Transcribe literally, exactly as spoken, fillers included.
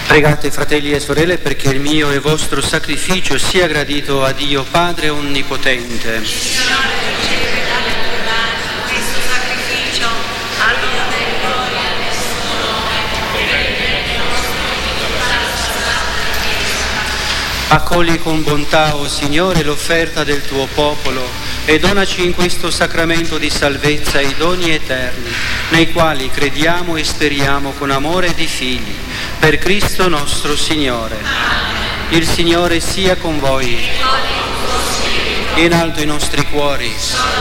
Pregate, fratelli e sorelle, perché il mio e vostro sacrificio sia gradito a Dio Padre Onnipotente. Signore, riceve dalle tue mani questo sacrificio a Dio e gloria del suo nome, per il nostro Accogli con bontà, o Signore, l'offerta del tuo popolo e donaci in questo sacramento di salvezza i doni eterni, nei quali crediamo e speriamo con amore di figli, per Cristo nostro Signore. Il Signore sia con voi. In alto i nostri cuori.